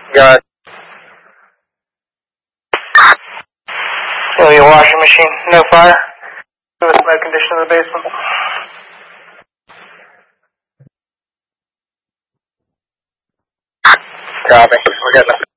Got it. Your washing machine, no fire. The smoke condition in the basement. Copy. We're getting it.